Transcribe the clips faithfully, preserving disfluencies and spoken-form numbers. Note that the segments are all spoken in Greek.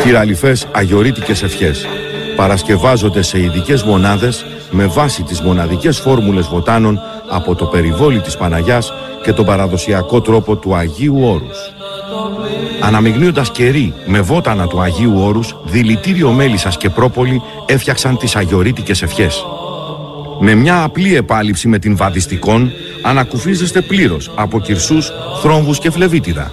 Κυραλιφές αγιορείτικες ευχές παρασκευάζονται σε ειδικές μονάδες με βάση τις μοναδικές φόρμουλες βοτάνων από το περιβόλι της Παναγιάς και τον παραδοσιακό τρόπο του Αγίου Όρους. Αναμειγνύοντας κερί με βότανα του Αγίου Όρους, δηλητήριο μέλισσας και πρόπολη έφτιαξαν τις αγιορείτικες ευχές. Με μια απλή επάλυψη με την βαδιστικόν ανακουφίζεστε πλήρως από κυρσούς, θρόμβους και φλεβίτιδα.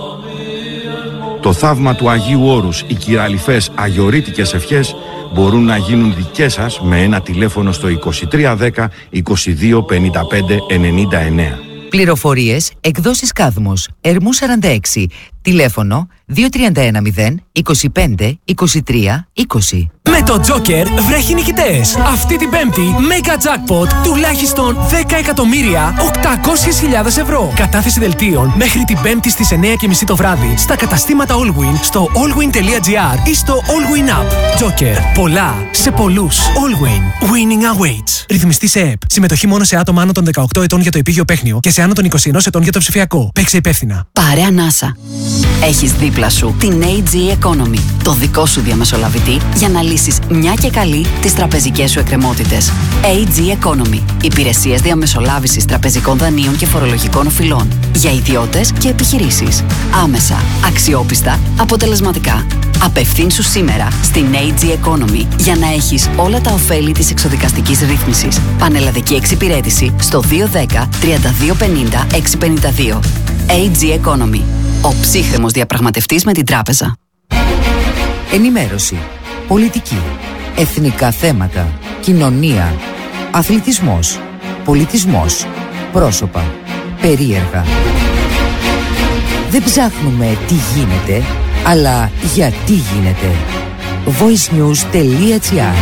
Το θαύμα του Αγίου Όρους, οι κυραλιφές αγιορείτικες ευχές μπορούν να γίνουν δικές σας με ένα τηλέφωνο στο είκοσι τρία δέκα είκοσι δύο πενήντα πέντε ενενήντα εννέα. Πληροφορίες, εκδόσεις Κάδμος, Ερμού σαράντα έξι, τηλέφωνο δύο τρία ένα μηδέν είκοσι πέντε είκοσι τρία είκοσι. Με το Joker βρέχει νικητές. Αυτή την Πέμπτη, Mega Jackpot τουλάχιστον δέκα εκατομμύρια οκτακόσιες χιλιάδες ευρώ. Κατάθεση δελτίων μέχρι την Πέμπτη στις εννιά και μισή το βράδυ στα καταστήματα Allwin, στο allwin.gr ή στο Allwin App. Joker. Πολλά σε πολλούς. Allwin. Winning awaits. Ρυθμιστή σε ΕΠ. Συμμετοχή μόνο σε άτομα άνω των δεκαοκτώ ετών για το επίγειο παίχνιο και σε άνω των είκοσι ένα ετών για το ψηφιακό. Παίξε υπεύθυνα. Πάρε ανάσα. Έχεις δίπλα σου την έι τζι Economy, το δικό σου διαμεσολαβητή για να λύσεις μια και καλή τις τραπεζικές σου εκκρεμότητες. έι τζι Economy. Υπηρεσίες διαμεσολάβησης τραπεζικών δανείων και φορολογικών οφειλών. Για ιδιώτες και επιχειρήσεις. Άμεσα, αξιόπιστα, αποτελεσματικά. Απευθύνσου σήμερα στην έι τζι Economy για να έχεις όλα τα ωφέλη της εξοδικαστικής ρύθμισης. Πανελλαδική εξυπηρέτηση στο δύο ένα μηδέν τρία δύο πενήντα έξι πενήντα δύο. έι τζι Economy. Ο ψύχρεμος διαπραγματευτής με την τράπεζα. Ενημέρωση, πολιτική, εθνικά θέματα, κοινωνία, αθλητισμός, πολιτισμός, πρόσωπα, περίεργα. Δεν ψάχνουμε τι γίνεται, αλλά γιατί γίνεται. voicenews.gr.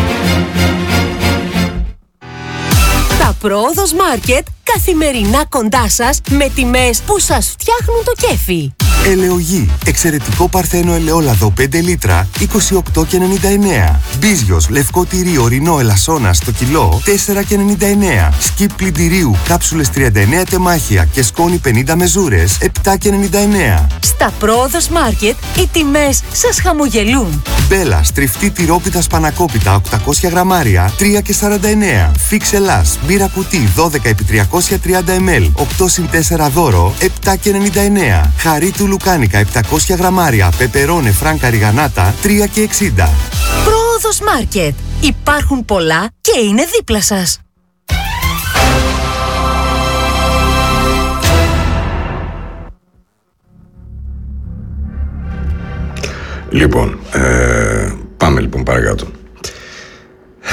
Τα Πρόοδος Μάρκετ καθημερινά κοντά σας με τιμές που σας φτιάχνουν το κέφι. Ελαιογή. Εξαιρετικό παρθένο ελαιόλαδο πέντε λίτρα είκοσι οκτώ και ενενήντα εννέα. Μπίζιος λευκό τυρί ορεινό ελασσόνα στο κιλό τέσσερα και ενενήντα εννέα. Σκιπ πλυντηρίου κάψουλες τριάντα εννέα τεμάχια και σκόνη πενήντα μεζούρες επτά και ενενήντα εννέα. Στα Πρόοδος Μάρκετ οι τιμές σας χαμογελούν. Μπέλα στριφτή τυρόπιτα σπανακόπιτα οκτακόσια γραμμάρια τρία και σαράντα εννέα. Φίξ Ελλάς μπύρα κουτί δώδεκα επί τριακόσια τριάντα μιλιλίτρα οκτώ συν τέσσερα δώρο επτά και ενενήντα εννέα. Χαρί του Λουκάνικα επτακόσια γραμμάρια πεπερώνε φράνκα ριγανάτα τρία και εξήντα. Πρόοδος Μάρκετ. Υπάρχουν πολλά και είναι δίπλα σας. Λοιπόν, ε, πάμε λοιπόν παρακάτω. Ε,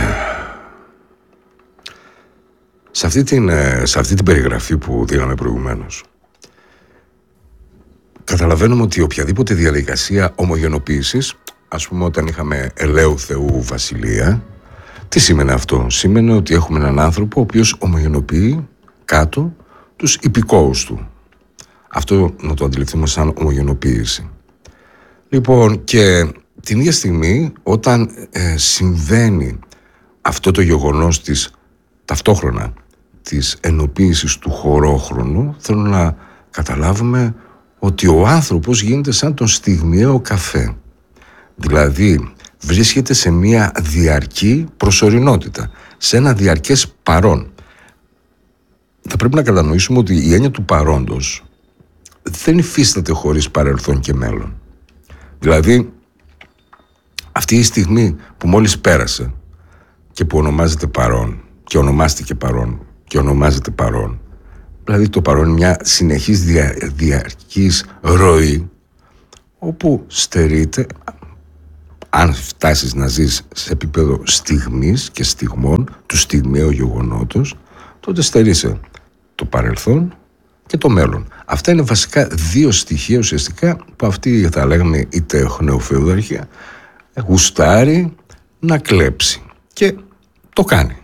σε, αυτή την, σε αυτή την περιγραφή που δίναμε προηγουμένως, καταλαβαίνουμε ότι οποιαδήποτε διαδικασία ομογενοποίησης, ας πούμε όταν είχαμε ελαίου Θεού βασιλεία, τι σήμαινε αυτό? Σήμαινε ότι έχουμε έναν άνθρωπο ο οποίος ομογενοποιεί κάτω τους υπηκόους του. Αυτό να το αντιληφθούμε σαν ομογενοποίηση. Λοιπόν, και την ίδια στιγμή όταν ε, συμβαίνει αυτό το γεγονός της ταυτόχρονα της ενοποίησης του χωρόχρονου, θέλω να καταλάβουμε ότι ο άνθρωπος γίνεται σαν τον στιγμιαίο καφέ. Δηλαδή βρίσκεται σε μια διαρκή προσωρινότητα, σε ένα διαρκές παρόν. Θα πρέπει να κατανοήσουμε ότι η έννοια του παρόντος δεν υφίσταται χωρίς παρελθόν και μέλλον. Δηλαδή αυτή η στιγμή που μόλις πέρασε και που ονομάζεται παρόν και ονομάστηκε παρόν και ονομάζεται παρόν, δηλαδή το παρόν είναι μια συνεχής δια, διαρκής ροή όπου στερείται, αν φτάσεις να ζεις σε επίπεδο στιγμής και στιγμών του στιγμαίου γεγονότος, τότε στερείσαι το παρελθόν και το μέλλον. Αυτά είναι βασικά δύο στοιχεία ουσιαστικά που αυτή θα λέγαμε η τεχνεοφεουδαρχία γουστάρει να κλέψει και το κάνει.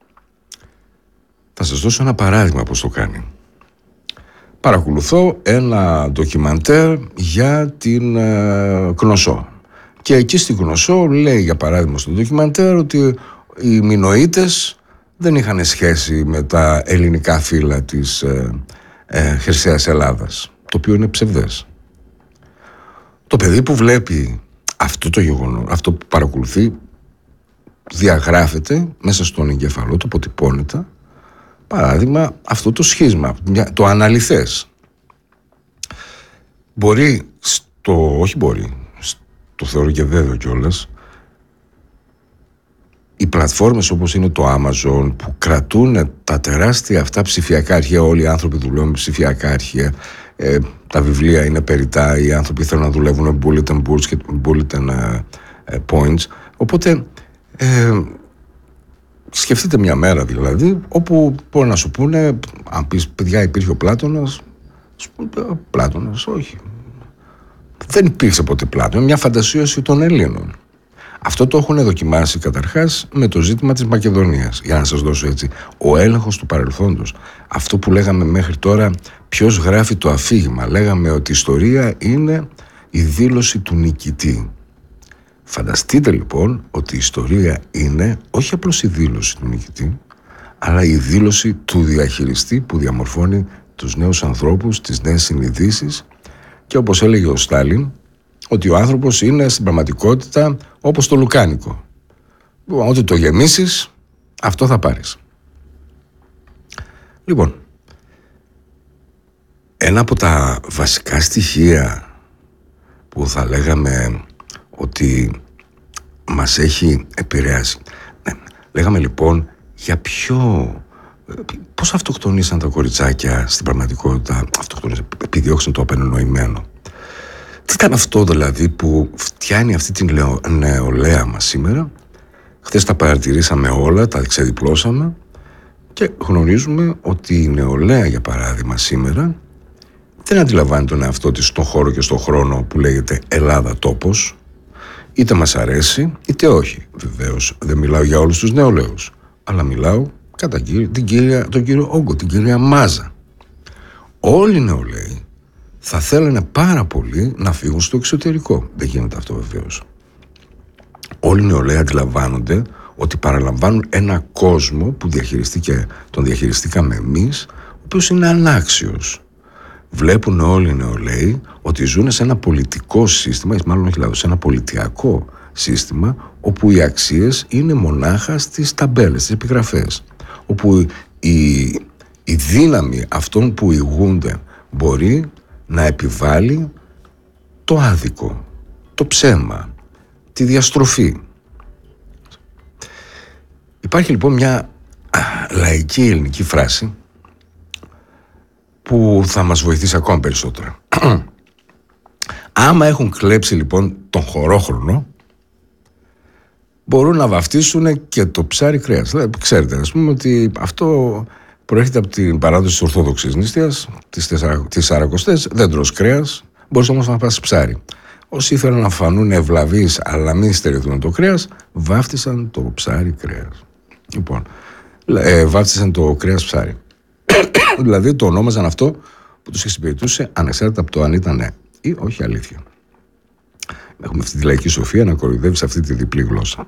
Θα σας δώσω ένα παράδειγμα πώς το κάνει. Παρακολουθώ ένα ντοκιμαντέρ για την ε, Κνωσό και εκεί στην Κνωσό λέει για παράδειγμα στο ντοκιμαντέρ ότι οι Μινωίτες δεν είχαν σχέση με τα ελληνικά φύλλα της ε, ε, Χερσαίας Ελλάδας, το οποίο είναι ψευδές. Το παιδί που βλέπει αυτό το γεγονός, αυτό που παρακολουθεί, διαγράφεται μέσα στον εγκέφαλό του, αποτυπώνεται. Παράδειγμα, αυτό το σχίσμα, το αναλυθές. Μπορεί, στο, όχι μπορεί, το θεωρώ και βέβαιο κιόλας, οι πλατφόρμες όπως είναι το Amazon που κρατούν τα τεράστια αυτά ψηφιακά αρχεία, όλοι οι άνθρωποι δουλεύουν με ψηφιακά αρχεία, ε, τα βιβλία είναι περιττά, οι άνθρωποι θέλουν να δουλεύουν με bulletin boards και bulletin uh, points, οπότε ε, σκεφτείτε μια μέρα δηλαδή όπου μπορεί να σου πούνε, αν πεις παιδιά υπήρχε ο Πλάτωνας, σου πούνε Πλάτωνας, όχι, δεν υπήρξε ποτέ Πλάτωνα, μια φαντασίωση των Ελλήνων. Αυτό το έχουν δοκιμάσει καταρχάς με το ζήτημα της Μακεδονίας. Για να σας δώσω έτσι, ο έλεγχος του παρελθόντος. Αυτό που λέγαμε μέχρι τώρα, ποιος γράφει το αφήγημα. Λέγαμε ότι η ιστορία είναι η δήλωση του νικητή. Φανταστείτε λοιπόν ότι η ιστορία είναι όχι απλώς η δήλωση του νικητή, αλλά η δήλωση του διαχειριστή που διαμορφώνει τους νέους ανθρώπους, τις νέες συνειδήσεις και όπως έλεγε ο Στάλιν, ότι ο άνθρωπος είναι στην πραγματικότητα όπως το λουκάνικο. Ό,τι το γεμίσεις, αυτό θα πάρεις. Λοιπόν, ένα από τα βασικά στοιχεία που θα λέγαμε ότι μας έχει επηρεάσει. Ναι, λέγαμε λοιπόν για ποιο... Πώς αυτοκτονήσαν τα κοριτσάκια στην πραγματικότητα, αυτοκτονήσαν, επιδιώξαν το απενοημένο. Τι ήταν αυτό δηλαδή που φτιάνει αυτή την νεολαία μας σήμερα. Χθες τα παρατηρήσαμε όλα, τα ξεδιπλώσαμε και γνωρίζουμε ότι η νεολαία για παράδειγμα σήμερα δεν αντιλαμβάνει τον εαυτό της στον χώρο και στον χρόνο που λέγεται Ελλάδα τόπος. Είτε μας αρέσει είτε όχι. Βεβαίως δεν μιλάω για όλους τους νεολαίους, αλλά μιλάω κατά την κυρία, τον κύριο Όγκο, την κυρία Μάζα. Όλοι οι νεολαίοι θα θέλανε πάρα πολύ να φύγουν στο εξωτερικό. Δεν γίνεται αυτό βεβαίως. Όλοι οι νεολαίοι αντιλαμβάνονται ότι παραλαμβάνουν ένα κόσμο που διαχειριστήκε, τον διαχειριστήκαμε εμείς, ο οποίος είναι ανάξιος. Βλέπουν όλοι οι νεολαίοι ότι ζουν σε ένα πολιτικό σύστημα, ή μάλλον όχι λάθος, σε ένα πολιτιακό σύστημα, όπου οι αξίες είναι μονάχα στις ταμπέλες, στις επιγραφές. Όπου η, η δύναμη αυτών που ηγούνται μπορεί να επιβάλλει το άδικο, το ψέμα, τη διαστροφή. Υπάρχει λοιπόν μια λαϊκή ελληνική φράση που θα μας βοηθήσει ακόμα περισσότερα. Άμα έχουν κλέψει λοιπόν τον χωρόχρονο, μπορούν να βαφτίσουν και το ψάρι κρέας. Ξέρετε, ας πούμε ότι αυτό προέρχεται από την παράδοση της Ορθόδοξης νηστείας, τις Σαρακοστές, δεν τρως κρέας, μπορείς όμως να πας ψάρι. Όσοι ήθελαν να φανούν ευλαβείς αλλά μην στερηθούν το κρέας, βάφτισαν το ψάρι κρέας. Λοιπόν, ε, βάφτισαν το κρέας ψάρι. Δηλαδή το ονόμαζαν αυτό που τους εξυπηρετούσε ανεξάρτητα από το αν ήταν ή όχι αλήθεια. Έχουμε αυτή τη λαϊκή σοφία να κοροϊδεύει σε αυτή τη διπλή γλώσσα.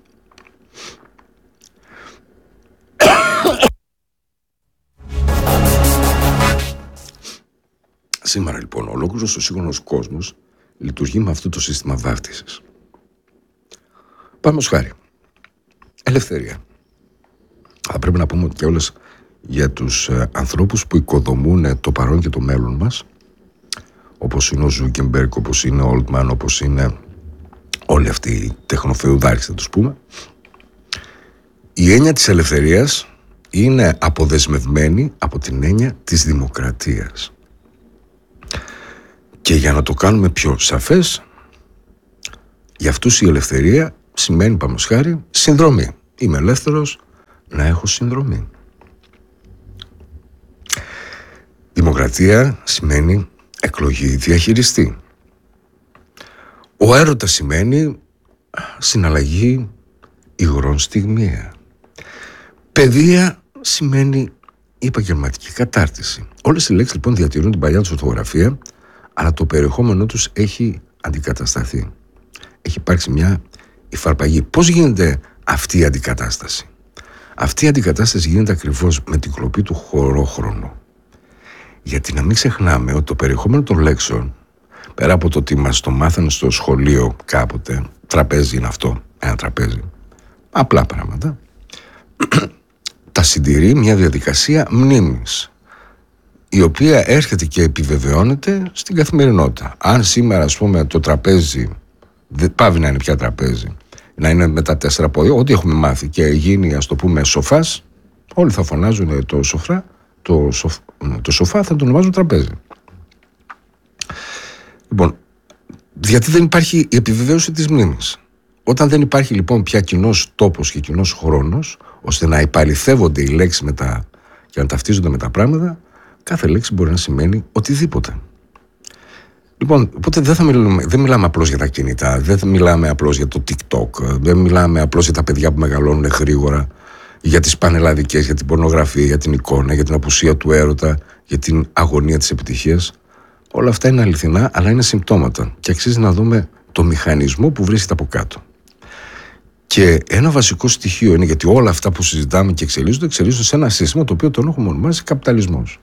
Σήμερα λοιπόν ολόκληρος ο σύγχρονος κόσμος λειτουργεί με αυτό το σύστημα βάφτισης. Πάμε ως χάρη. Ελευθερία. Θα πρέπει να πούμε και όλες για τους ε, ανθρώπους που οικοδομούν το παρόν και το μέλλον μας, όπως είναι ο Ζούκεμπεργκ, όπως είναι ο Όλτμαν, όπως είναι όλοι αυτοί οι τεχνοφεουδάρχες, θα τους πούμε. Η έννοια της ελευθερίας είναι αποδεσμευμένη από την έννοια της δημοκρατίας. Και για να το κάνουμε πιο σαφές, για αυτούς η ελευθερία σημαίνει, πάμε ως χάρη, συνδρομή. Είμαι ελεύθερος να έχω συνδρομή. Δημοκρατία σημαίνει εκλογή διαχειριστή. Ο έρωτας σημαίνει συναλλαγή υγρών στιγμιαία. Παιδεία σημαίνει επαγγελματική κατάρτιση. Όλες οι λέξεις λοιπόν διατηρούν την παλιά τους ορθογραφία, αλλά το περιεχόμενό τους έχει αντικατασταθεί. Έχει υπάρξει μια υφαρπαγή. Πώς γίνεται αυτή η αντικατάσταση? Αυτή η αντικατάσταση γίνεται ακριβώς με την κλοπή του χωρόχρονου. Γιατί να μην ξεχνάμε ότι το περιεχόμενο των λέξεων πέρα από το ότι μας το μάθανε στο σχολείο κάποτε, τραπέζι είναι αυτό, ένα τραπέζι, απλά πράγματα, τα συντηρεί μια διαδικασία μνήμης, η οποία έρχεται και επιβεβαιώνεται στην καθημερινότητα. Αν σήμερα, ας πούμε, το τραπέζι δεν πάβει να είναι πια τραπέζι, να είναι με τα τέσσερα πόδια, ό,τι έχουμε μάθει, και γίνει, ας το πούμε, σοφάς, όλοι θα φωνάζουν το σοφρά, το, σοφ, το σοφά θα το ονομάζουν τραπέζι. Λοιπόν, γιατί δεν υπάρχει η επιβεβαίωση της μνήμης. Όταν δεν υπάρχει λοιπόν πια κοινός τόπος και κοινός χρόνος, ώστε να υπαλληθεύονται οι λέξεις με τα, και να ταυτίζονται με τα πράγματα, κάθε λέξη μπορεί να σημαίνει οτιδήποτε. Λοιπόν, οπότε δεν, θα μιλούμε, δεν μιλάμε απλώς για τα κινητά, δεν μιλάμε απλώς για το TikTok, δεν μιλάμε απλώς για τα παιδιά που μεγαλώνουν γρήγορα, για τις πανελλαδικές, για την πορνογραφία, για την εικόνα, για την απουσία του έρωτα, για την αγωνία της επιτυχίας. Όλα αυτά είναι αληθινά, αλλά είναι συμπτώματα και αξίζει να δούμε το μηχανισμό που βρίσκεται από κάτω. Και ένα βασικό στοιχείο είναι, γιατί όλα αυτά που συζητάμε και εξελίσσονται, εξελίσσονται σε ένα σύστημα το οποίο τον έχουμε ονομάσει καπιταλισμός.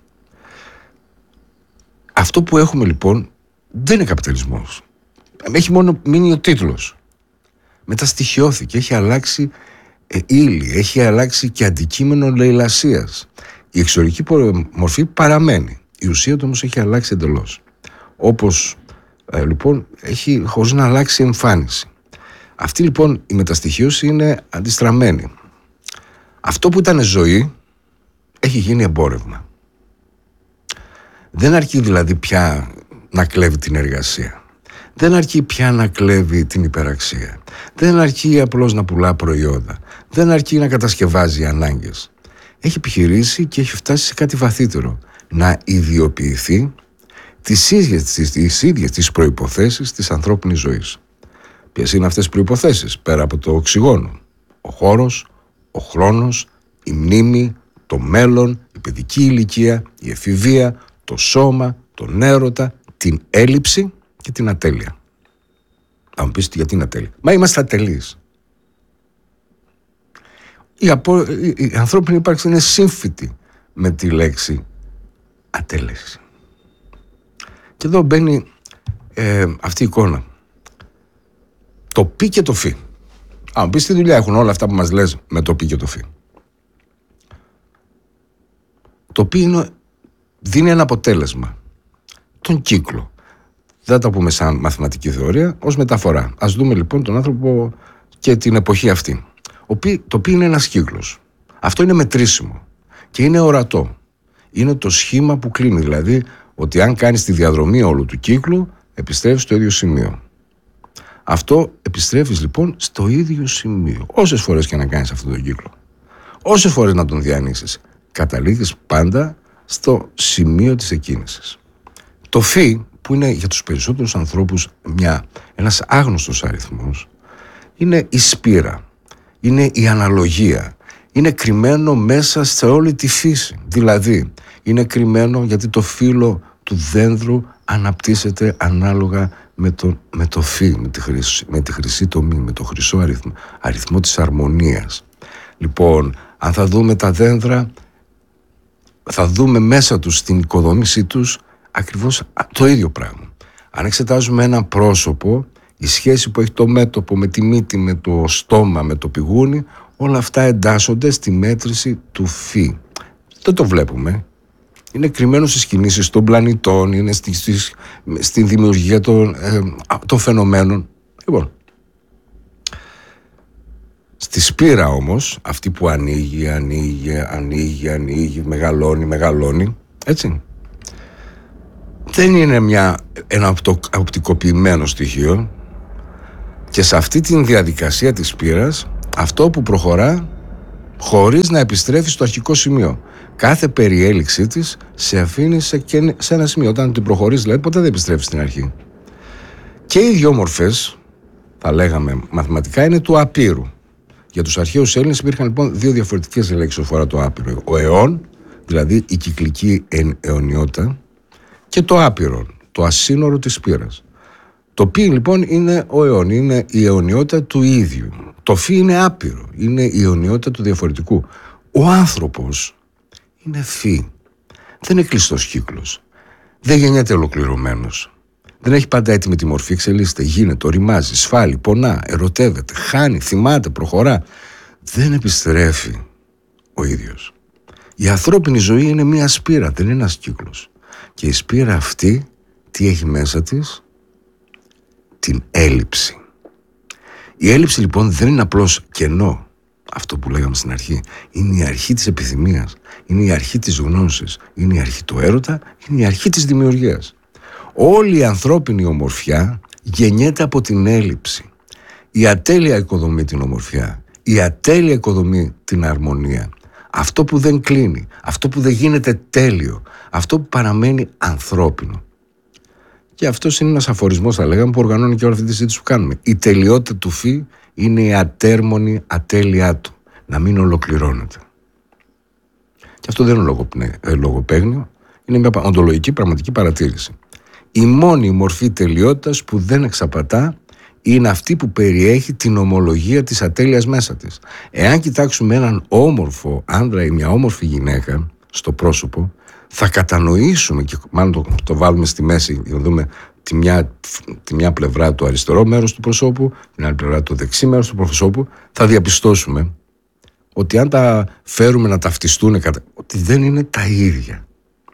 Αυτό που έχουμε λοιπόν δεν είναι καπιταλισμός. Έχει μόνο μείνει ο τίτλος. Μεταστοιχειώθηκε, έχει αλλάξει ε, ύλη, έχει αλλάξει και αντικείμενο λαιλασίας. Η εξωτερική μορφή παραμένει. Η ουσία του όμως έχει αλλάξει εντελώς. Όπως ε, λοιπόν έχει, χωρίς να αλλάξει εμφάνιση. Αυτή λοιπόν η μεταστοιχείωση είναι αντιστραμμένη. Αυτό που ήταν ζωή έχει γίνει εμπόρευμα. Δεν αρκεί δηλαδή πια να κλέβει την εργασία. Δεν αρκεί πια να κλέβει την υπεραξία. Δεν αρκεί απλώς να πουλά προϊόντα. Δεν αρκεί να κατασκευάζει ανάγκες. Έχει επιχειρήσει και έχει φτάσει σε κάτι βαθύτερο. Να ιδιοποιηθεί τις ίδιες τις, τις, ίδιες τις προϋποθέσεις της ανθρώπινης ζωής. Ποιες είναι αυτές οι προϋποθέσεις? Πέρα από το οξυγόνο, ο χώρος, ο χρόνος, η μνήμη, το μέλλον, η παιδική ηλικία, η εφηβεία, το σώμα, τον έρωτα, την έλλειψη και την ατέλεια. Θα μου πεις γιατί είναι ατέλεια? Μα είμαστε ατελείς. Η, απο... η ανθρώπινη ύπαρξη είναι σύμφυτη με τη λέξη ατέλεση. Και εδώ μπαίνει ε, αυτή η εικόνα. Το πι και το φι. Α, μου πεις τι δουλειά έχουν όλα αυτά που μας λες με το πι και το φι? Το πι είναι, δίνει ένα αποτέλεσμα. Τον κύκλο. Δεν τα πούμε σαν μαθηματική θεωρία, ως μεταφορά. Ας δούμε λοιπόν τον άνθρωπο και την εποχή αυτή. Ο πι, το πι είναι ένας κύκλος. Αυτό είναι μετρήσιμο και είναι ορατό. Είναι το σχήμα που κλείνει, δηλαδή ότι αν κάνεις τη διαδρομή όλου του κύκλου, επιστρέφεις στο ίδιο σημείο. Αυτό επιστρέφεις λοιπόν στο ίδιο σημείο. Όσες φορές και να κάνεις αυτόν τον κύκλο, όσες φορές να τον διανύσεις, καταλήγεις πάντα στο σημείο της εκκίνησης. Το φι, που είναι για τους περισσότερους ανθρώπους μια, ένας άγνωστος αριθμός, είναι η σπήρα, είναι η αναλογία, είναι κρυμμένο μέσα σε όλη τη φύση. Δηλαδή, είναι κρυμμένο γιατί το φύλλο του δένδρου αναπτύσσεται ανάλογα με το, με το φι, με τη, χρυσή, με τη χρυσή τομή, με το χρυσό αριθμό, αριθμό της αρμονίας. Λοιπόν, αν θα δούμε τα δένδρα, θα δούμε μέσα τους, στην οικοδόμησή τους, ακριβώς το ίδιο πράγμα. Αν εξετάζουμε ένα πρόσωπο, η σχέση που έχει το μέτωπο με τη μύτη, με το στόμα, με το πηγούνι, όλα αυτά εντάσσονται στη μέτρηση του φι. Δεν το βλέπουμε. Είναι κρυμμένο στις κινήσεις των πλανητών, είναι στη, στη, στη δημιουργία των, ε, των φαινομένων. Λοιπόν, στη σπήρα όμως, αυτή που ανοίγει, ανοίγει, ανοίγει, ανοίγει, μεγαλώνει, μεγαλώνει, έτσι, δεν είναι μια, ένα οπτικοποιημένο στοιχείο, και σε αυτή τη διαδικασία της σπήρας, αυτό που προχωρά χωρίς να επιστρέφει στο αρχικό σημείο. Κάθε περιέλιξή της σε αφήνει σε, και, σε ένα σημείο. Όταν την προχωρείς, δηλαδή, ποτέ δεν επιστρέφει στην αρχή. Και οι δυο μορφές, θα λέγαμε μαθηματικά, είναι του απείρου. Για τους αρχαίους Έλληνες υπήρχαν λοιπόν δύο διαφορετικές λέξεις όσον αφορά το άπειρο. Ο αιών, δηλαδή η κυκλική αιωνιότητα, και το άπειρο, το ασύνορο της σπήρας. Το πι λοιπόν είναι ο αιών, είναι η αιωνιότητα του ίδιου. Το φι είναι άπειρο, είναι η αιωνιότητα του διαφορετικού. Ο άνθρωπος είναι φι. Δεν είναι κλειστός κύκλος. Δεν γεννιέται ολοκληρωμένος. Δεν έχει πάντα έτοιμη τη μορφή, εξελίσσεται, γίνεται, οριμάζει, σφάλει, πονά, ερωτεύεται, χάνει, θυμάται, προχωρά. Δεν επιστρέφει ο ίδιος. Η ανθρώπινη ζωή είναι μία σπήρα, δεν είναι ένας κύκλος. Και η σπήρα αυτή τι έχει μέσα της? Την έλλειψη. Η έλλειψη λοιπόν δεν είναι απλώς κενό, αυτό που λέγαμε στην αρχή. Είναι η αρχή της επιθυμίας, είναι η αρχή της γνώσης, είναι η αρχή του έρωτα, είναι η αρχή της δημιουργίας. Όλη η ανθρώπινη ομορφιά γεννιέται από την έλλειψη. Η ατέλεια οικοδομεί την ομορφιά, η ατέλεια οικοδομεί την αρμονία. Αυτό που δεν κλείνει, αυτό που δεν γίνεται τέλειο, αυτό που παραμένει ανθρώπινο. Και αυτός είναι ένας αφορισμός, θα λέγαμε, που οργανώνει και όλη αυτή τη συζήτηση που κάνουμε. Η τελειότητα του φύ είναι η ατέρμονη ατέλειά του, να μην ολοκληρώνεται. Και αυτό δεν είναι λογοπαίγνιο, είναι μια οντολογική πραγματική παρατήρηση. Η μόνη μορφή τελειότητας που δεν εξαπατά είναι αυτή που περιέχει την ομολογία της ατέλειας μέσα της. Εάν κοιτάξουμε έναν όμορφο άντρα ή μια όμορφη γυναίκα στο πρόσωπο, θα κατανοήσουμε, και μάλλον το, το βάλουμε στη μέση για να δούμε τη μια, τη μια πλευρά του αριστερό μέρος του προσώπου, την άλλη πλευρά του δεξί μέρος του προσώπου, θα διαπιστώσουμε ότι αν τα φέρουμε να ταυτιστούν, ότι δεν είναι τα ίδια.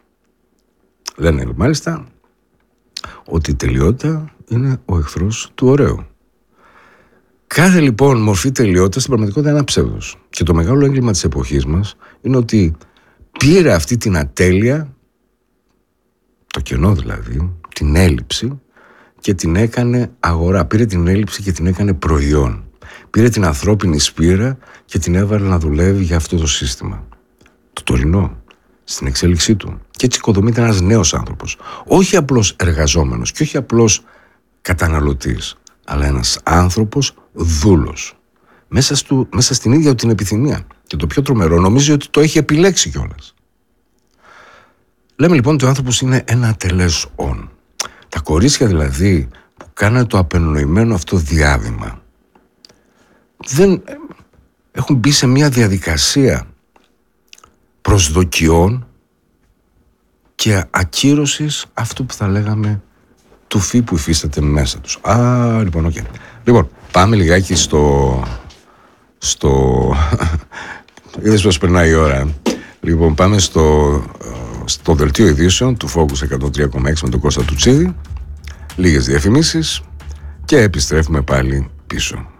Λένε μάλιστα ότι η τελειότητα είναι ο εχθρός του ωραίου. Κάθε λοιπόν μορφή τελειότητας στην πραγματικότητα είναι ένα ψεύδος. Και το μεγάλο έγκλημα της εποχής μας είναι ότι πήρε αυτή την ατέλεια, το κενό δηλαδή, την έλλειψη, και την έκανε αγορά. Πήρε την έλλειψη και την έκανε προϊόν. Πήρε την ανθρώπινη σπήρα και την έβαλε να δουλεύει για αυτό το σύστημα. Το τωρινό, στην εξέλιξή του. Και έτσι οικοδομείται ένας νέος άνθρωπος. Όχι απλώς εργαζόμενος και όχι απλώς καταναλωτής, αλλά ένας άνθρωπος δούλος. Μέσα, στου, μέσα στην ίδια την επιθυμία. Και το πιο τρομερό, νομίζει ότι το έχει επιλέξει κιόλας. Λέμε λοιπόν ότι ο άνθρωπος είναι ένα ατελές όν. Τα κορίτσια δηλαδή που κάνανε το απενοημένο αυτό διάβημα δεν έχουν μπει σε μια διαδικασία προσδοκιών και ακύρωσης αυτού που θα λέγαμε του φύ που υφίσταται μέσα τους. Α, λοιπόν, okay. Λοιπόν, πάμε λιγάκι στο... στο... Είδες πως περνάει η ώρα. Λοιπόν, πάμε στο, στο δελτίο ειδήσεων του Focus εκατόν τρία κόμμα έξι με τον Κώστα Τουτσίδη. Λίγες διαφημίσεις και επιστρέφουμε πάλι πίσω.